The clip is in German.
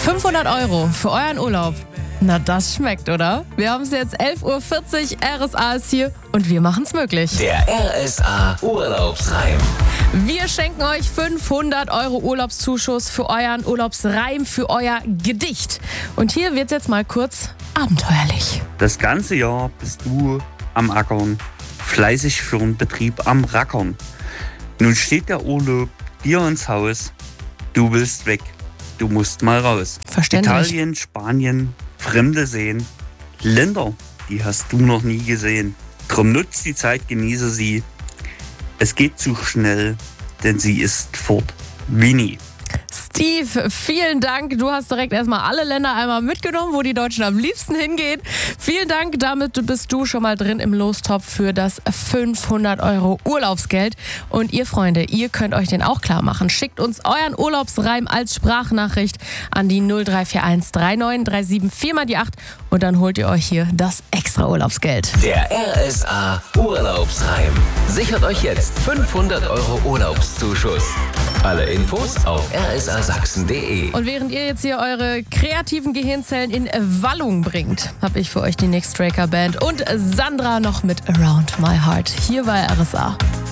500 € für euren Urlaub. Na, das schmeckt, oder? Wir haben es jetzt 11.40 Uhr, RSA ist hier und wir machen es möglich. Der RSA Urlaubsreim. Wir schenken euch 500 € Urlaubszuschuss für euren Urlaubsreim, für euer Gedicht. Und hier wird es jetzt mal kurz abenteuerlich. Das ganze Jahr bist du am Ackern, fleißig für den Betrieb am Rackern. Nun steht der Urlaub dir ins Haus, du willst weg, du musst mal raus. Verständlich. Italien, Spanien, Fremde sehen, Länder, die hast du noch nie gesehen. Drum nutzt die Zeit, genieße sie. Es geht zu schnell, denn sie ist fort wie nie. Steve, vielen Dank. Du hast direkt erstmal alle Länder einmal mitgenommen, wo die Deutschen am liebsten hingehen. Vielen Dank, damit bist du schon mal drin im Lostopf für das 500 € Urlaubsgeld. Und ihr Freunde, ihr könnt euch den auch klar machen. Schickt uns euren Urlaubsreim als Sprachnachricht an die 0341 3937 4x8 und dann holt ihr euch hier das extra Urlaubsgeld. Der RSA Urlaubsreim. Sichert euch jetzt 500 € Urlaubszuschuss. Alle Infos auf rsasachsen.de. Und während ihr jetzt hier eure kreativen Gehirnzellen in Wallung bringt, habe ich für euch die Nick Straker Band und Sandra noch mit Around My Heart hier bei RSA.